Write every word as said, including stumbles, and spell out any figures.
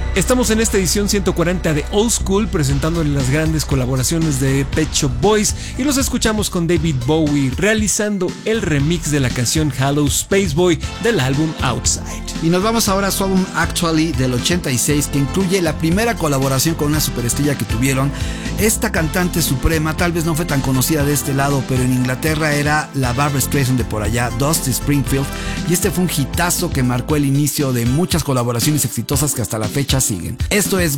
Estamos en esta edición ciento cuarenta de Old School presentándole las grandes colaboraciones de Pet Shop Boys y los escuchamos con David Bowie realizando el remix de la canción Hello Space Boy del álbum Outside. Y nos vamos ahora a su álbum Actually del ochenta y seis, que incluye la primera colaboración con una superestrella que tuvieron. Esta cantante suprema tal vez no fue tan conocida de este lado, pero en Inglaterra era la Barbra Streisand de por allá, Dusty Springfield, y este fue un hitazo que marcó el inicio de muchas colaboraciones exitosas que hasta la fecha siguen. Esto es